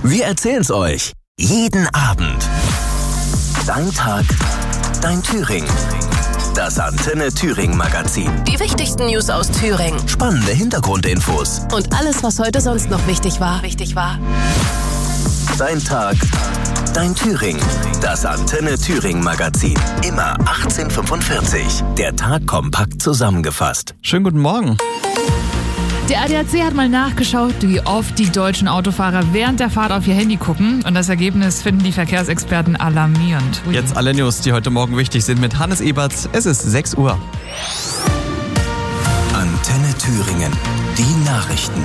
Wir erzählen's euch. Jeden Abend. Dein Tag, dein Thüringen. Das Antenne Thüringen Magazin. Die wichtigsten News aus Thüringen. Spannende Hintergrundinfos. Und alles, was heute sonst noch wichtig war. Dein Tag, dein Thüringen. Das Antenne Thüringen Magazin. Immer 18:45. Der Tag kompakt zusammengefasst. Schönen guten Morgen. Der ADAC hat mal nachgeschaut, wie oft die deutschen Autofahrer während der Fahrt auf ihr Handy gucken. Und das Ergebnis finden die Verkehrsexperten alarmierend. Jetzt alle News, die heute Morgen wichtig sind mit Hannes Eberts. Es ist 6 Uhr. Antenne Thüringen. Die Nachrichten.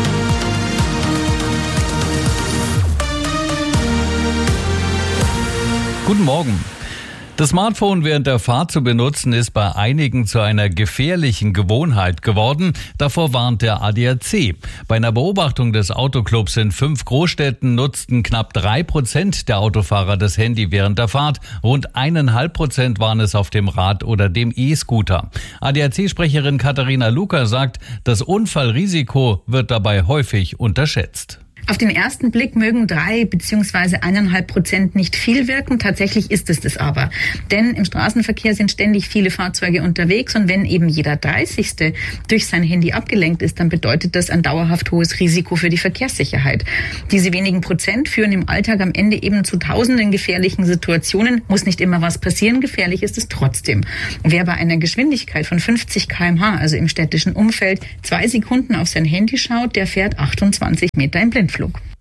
Guten Morgen. Das Smartphone während der Fahrt zu benutzen ist bei einigen zu einer gefährlichen Gewohnheit geworden. Davor warnt der ADAC. Bei einer Beobachtung des Autoclubs in 5 Großstädten nutzten knapp 3% der Autofahrer das Handy während der Fahrt. Rund 1,5% waren es auf dem Rad oder dem E-Scooter. ADAC-Sprecherin Katharina Luca sagt, das Unfallrisiko wird dabei häufig unterschätzt. Auf den ersten Blick mögen 3 bzw. 1,5% nicht viel wirken. Tatsächlich ist es das aber. Denn im Straßenverkehr sind ständig viele Fahrzeuge unterwegs und wenn eben jeder 30. durch sein Handy abgelenkt ist, dann bedeutet das ein dauerhaft hohes Risiko für die Verkehrssicherheit. Diese wenigen Prozent führen im Alltag am Ende eben zu tausenden gefährlichen Situationen. Muss nicht immer was passieren, gefährlich ist es trotzdem. Wer bei einer Geschwindigkeit von 50 km/h, also im städtischen Umfeld, 2 Sekunden auf sein Handy schaut, der fährt 28 Meter im Blindflug.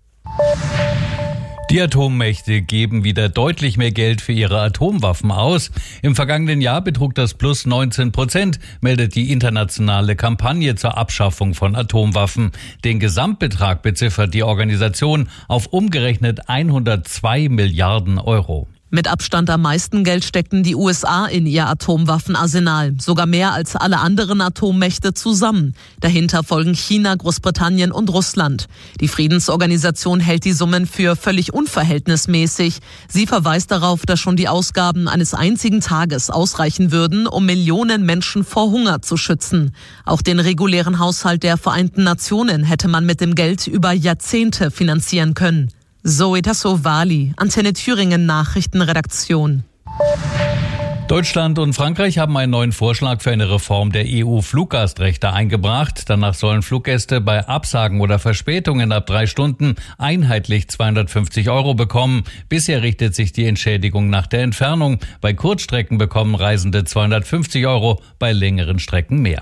Die Atommächte geben wieder deutlich mehr Geld für ihre Atomwaffen aus. Im vergangenen Jahr betrug das plus 19%, meldet die internationale Kampagne zur Abschaffung von Atomwaffen. Den Gesamtbetrag beziffert die Organisation auf umgerechnet 102 Milliarden Euro. Mit Abstand am meisten Geld steckten die USA in ihr Atomwaffenarsenal, sogar mehr als alle anderen Atommächte zusammen. Dahinter folgen China, Großbritannien und Russland. Die Friedensorganisation hält die Summen für völlig unverhältnismäßig. Sie verweist darauf, dass schon die Ausgaben eines einzigen Tages ausreichen würden, um Millionen Menschen vor Hunger zu schützen. Auch den regulären Haushalt der Vereinten Nationen hätte man mit dem Geld über Jahrzehnte finanzieren können. Zoe Tassovali, Antenne Thüringen Nachrichtenredaktion. Deutschland und Frankreich haben einen neuen Vorschlag für eine Reform der EU-Fluggastrechte eingebracht. Danach sollen Fluggäste bei Absagen oder Verspätungen ab 3 Stunden einheitlich 250 € bekommen. Bisher richtet sich die Entschädigung nach der Entfernung. Bei Kurzstrecken bekommen Reisende 250 €, bei längeren Strecken mehr.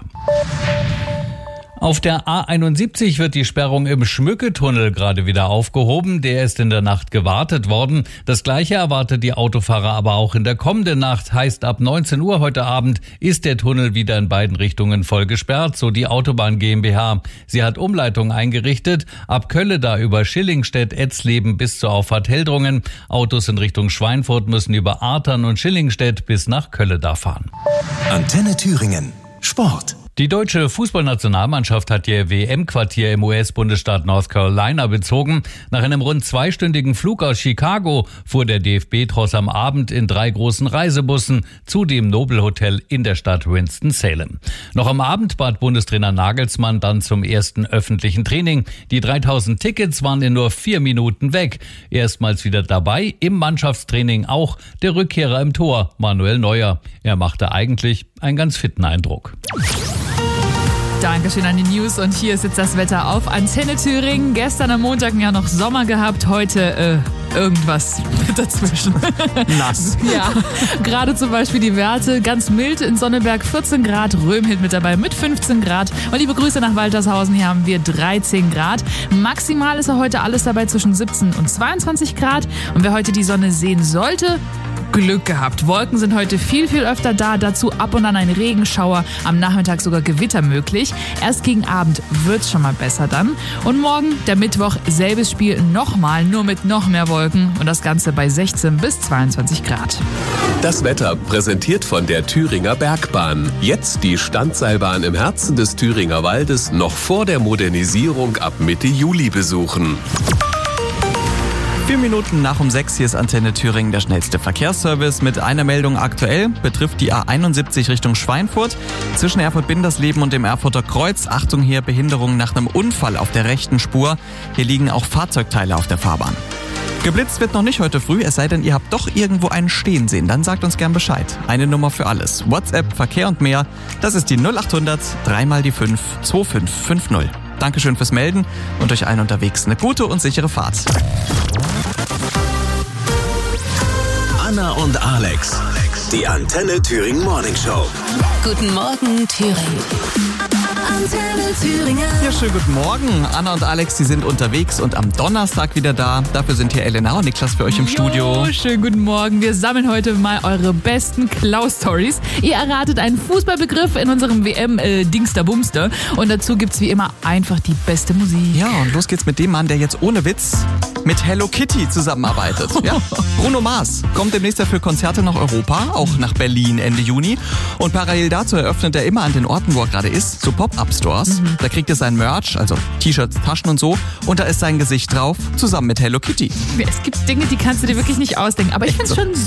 Auf der A71 wird die Sperrung im Schmücketunnel gerade wieder aufgehoben. Der ist in der Nacht gewartet worden. Das Gleiche erwartet die Autofahrer aber auch in der kommenden Nacht. Heißt, ab 19 Uhr heute Abend ist der Tunnel wieder in beiden Richtungen voll gesperrt, so die Autobahn GmbH. Sie hat Umleitungen eingerichtet. Ab Kölleda über Schillingstedt, Etzleben bis zur Auffahrt Heldrungen. Autos in Richtung Schweinfurt müssen über Artern und Schillingstedt bis nach Kölleda fahren. Antenne Thüringen. Sport. Die deutsche Fußballnationalmannschaft hat ihr WM-Quartier im US-Bundesstaat North Carolina bezogen. Nach einem rund 2-stündigen Flug aus Chicago fuhr der DFB-Tross am Abend in 3 großen Reisebussen zu dem Nobelhotel in der Stadt Winston-Salem. Noch am Abend bat Bundestrainer Nagelsmann dann zum ersten öffentlichen Training. Die 3000 Tickets waren in nur 4 Minuten weg. Erstmals wieder dabei im Mannschaftstraining auch der Rückkehrer im Tor, Manuel Neuer. Er machte eigentlich einen ganz fitten Eindruck. Dankeschön an die News und hier ist jetzt das Wetter auf Antenne Thüringen. Gestern am Montag ja noch Sommer gehabt, heute irgendwas dazwischen. Nass. Ja, gerade zum Beispiel die Werte ganz mild in Sonneberg 14 Grad, Römhild mit dabei mit 15 Grad und liebe Grüße nach Waltershausen, hier haben wir 13 Grad. Maximal ist ja heute alles dabei zwischen 17 und 22 Grad und wer heute die Sonne sehen sollte, Glück gehabt. Wolken sind heute viel, viel öfter da. Dazu ab und an ein Regenschauer. Am Nachmittag sogar Gewitter möglich. Erst gegen Abend wird's schon mal besser dann. Und morgen, der Mittwoch, selbes Spiel nochmal, nur mit noch mehr Wolken. Und das Ganze bei 16 bis 22 Grad. Das Wetter präsentiert von der Thüringer Bergbahn. Jetzt die Standseilbahn im Herzen des Thüringer Waldes noch vor der Modernisierung ab Mitte Juli besuchen. 4 Minuten nach um 6, hier ist Antenne Thüringen, der schnellste Verkehrsservice. Mit einer Meldung aktuell betrifft die A71 Richtung Schweinfurt. Zwischen Erfurt-Bindersleben und dem Erfurter Kreuz. Achtung hier, Behinderung nach einem Unfall auf der rechten Spur. Hier liegen auch Fahrzeugteile auf der Fahrbahn. Geblitzt wird noch nicht heute früh, es sei denn, ihr habt doch irgendwo einen stehen sehen. Dann sagt uns gern Bescheid. Eine Nummer für alles. WhatsApp, Verkehr und mehr. Das ist die 0800 3 mal die 5 2550. Dankeschön fürs Melden und euch allen unterwegs eine gute und sichere Fahrt. Anna und Alex, die Antenne Thüringen Morning Show. Guten Morgen, Thüringen. Antenne Thüringen. Ja, schönen guten Morgen. Anna und Alex, die sind unterwegs und am Donnerstag wieder da. Dafür sind hier Elena und Niklas für euch im Studio. Schönen guten Morgen. Wir sammeln heute mal eure besten Klaus-Stories. Ihr erratet einen Fußballbegriff in unserem WM-Dingster-Bumster. Und dazu gibt's wie immer einfach die beste Musik. Ja, und los geht's mit dem Mann, der jetzt ohne Witz mit Hello Kitty zusammenarbeitet. Ja. Bruno Mars kommt demnächst für Konzerte nach Europa, auch nach Berlin Ende Juni. Und parallel dazu eröffnet er immer an den Orten, wo er gerade ist, so Pop-Up-Stores. Da kriegt er sein Merch, also T-Shirts, Taschen und so. Und da ist sein Gesicht drauf, zusammen mit Hello Kitty. Es gibt Dinge, die kannst du dir wirklich nicht ausdenken. Aber ich find's schon